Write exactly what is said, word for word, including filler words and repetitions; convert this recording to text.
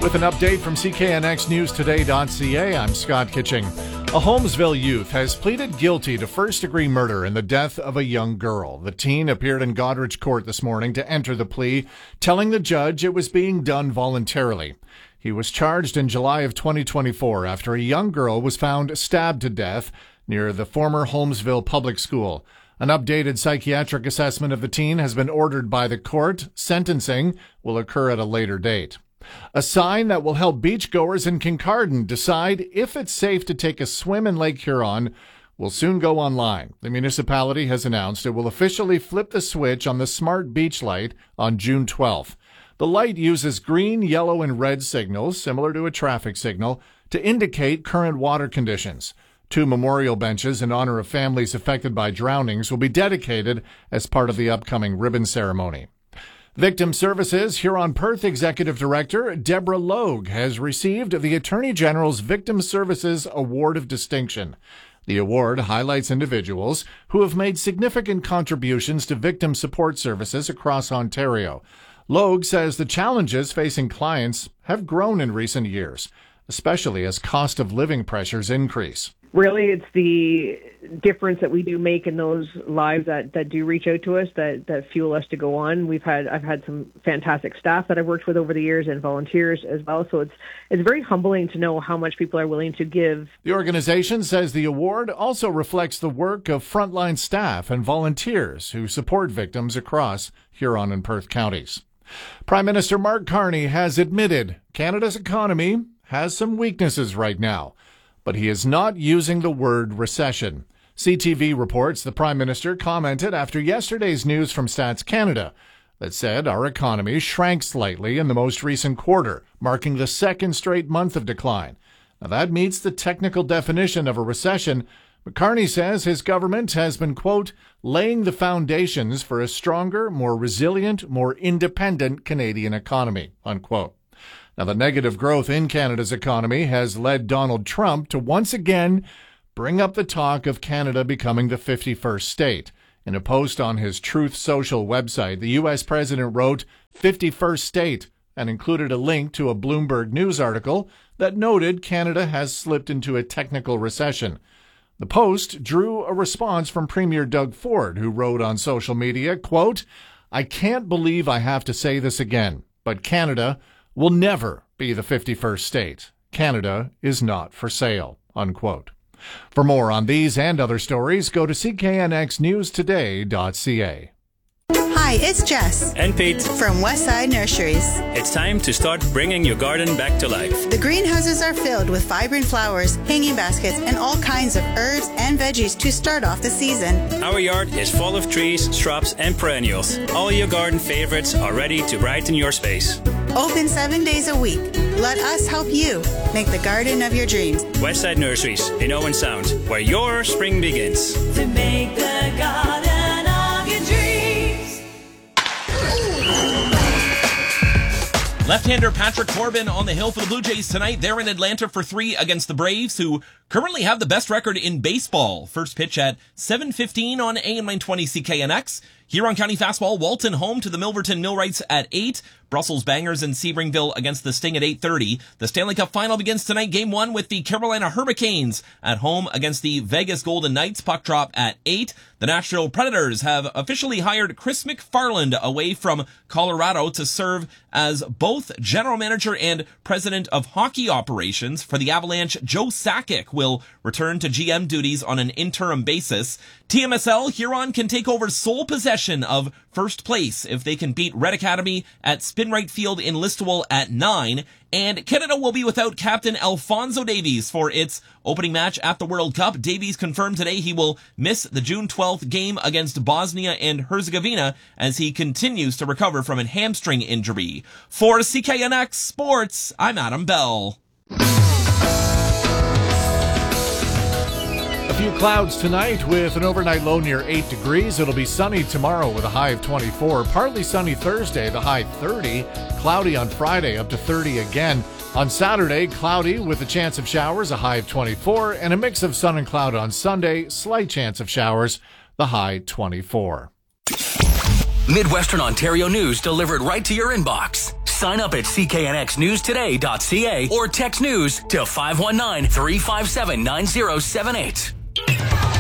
With an update from C K N X News Today dot C A, I'm Scott Kitching. A Holmesville youth has pleaded guilty to first-degree murder in the death of a young girl. The teen appeared in Goderich Court this morning to enter the plea, telling the judge it was being done voluntarily. He was charged in July of twenty twenty-four after a young girl was found stabbed to death near the former Holmesville Public School. An updated psychiatric assessment of the teen has been ordered by the court. Sentencing will occur at a later date. A sign that will help beachgoers in Kincardine decide if it's safe to take a swim in Lake Huron will soon go online. The municipality has announced it will officially flip the switch on the smart beach light on June twelfth. The light uses green, yellow, and red signals, similar to a traffic signal, to indicate current water conditions. Two memorial benches in honor of families affected by drownings will be dedicated as part of the upcoming ribbon ceremony. Victim Services Huron-Perth Executive Director Deborah Logue has received the Attorney General's Victim Services Award of Distinction. The award highlights individuals who have made significant contributions to victim support services across Ontario. Logue says the challenges facing clients have grown in recent years, especially as cost of living pressures increase. Really, it's the difference that we do make in those lives that, that do reach out to us that, that fuel us to go on. We've had I've had some fantastic staff that I've worked with over the years and volunteers as well. So it's it's very humbling to know how much people are willing to give. The organization says the award also reflects the work of frontline staff and volunteers who support victims across Huron and Perth counties. Prime Minister Mark Carney has admitted Canada's economy has some weaknesses right now, but he is not using the word recession. C T V reports the Prime Minister commented after yesterday's news from Stats Canada that said our economy shrank slightly in the most recent quarter, marking the second straight month of decline. Now that meets the technical definition of a recession. But Carney says his government has been, quote, laying the foundations for a stronger, more resilient, more independent Canadian economy, unquote. Now, the negative growth in Canada's economy has led Donald Trump to once again bring up the talk of Canada becoming the fifty-first state. In a post on his Truth Social website, the U S president wrote fifty-first state and included a link to a Bloomberg News article that noted Canada has slipped into a technical recession. The post drew a response from Premier Doug Ford, who wrote on social media, quote, I can't believe I have to say this again, but Canada will never be the fifty-first state. Canada is not for sale, unquote. For more on these and other stories, go to C K N X News Today dot C A. Hi, it's Jess. And Pete. From Westside Nurseries. It's time to start bringing your garden back to life. The greenhouses are filled with vibrant flowers, hanging baskets, and all kinds of herbs and veggies to start off the season. Our yard is full of trees, shrubs, and perennials. All your garden favorites are ready to brighten your space. Open seven days a week. Let us help you make the garden of your dreams. Westside Nurseries in Owen Sound, where your spring begins. To make the garden of your dreams. Left-hander Patrick Corbin on the hill for the Blue Jays tonight. They're in Atlanta for three against the Braves, who currently have the best record in baseball. First pitch at seven fifteen on A M nine twenty C K N X. Huron County fastball, Walton home to the Milverton Millwrights at eight. Brussels Bangers and Sebringville against the Sting at eight thirty. The Stanley Cup Final begins tonight, game one, with the Carolina Hurricanes at home against the Vegas Golden Knights. Puck drop at eight. The Nashville Predators have officially hired Chris McFarland away from Colorado to serve as both general manager and president of hockey operations. For the Avalanche, Joe Sakic will return to G M duties on an interim basis. T M S L, Huron can take over sole possession of first place if they can beat Red Academy at Spinwright Field in Listowel at nine. And Canada will be without captain Alphonso Davies for its opening match at the World Cup. Davies confirmed today he will miss the June twelfth game against Bosnia and Herzegovina as he continues to recover from a hamstring injury. For C K N X Sports, I'm Adam Bell. A few clouds tonight with an overnight low near eight degrees. It'll be sunny tomorrow with a high of twenty-four. Partly sunny Thursday, the high thirty. Cloudy on Friday, up to thirty again. On Saturday, cloudy with a chance of showers, a high of twenty-four. And a mix of sun and cloud on Sunday, slight chance of showers, the high twenty-four. Midwestern Ontario news delivered right to your inbox. Sign up at c k n x news today dot c a or text news to five one nine, three five seven, nine zero seven eight.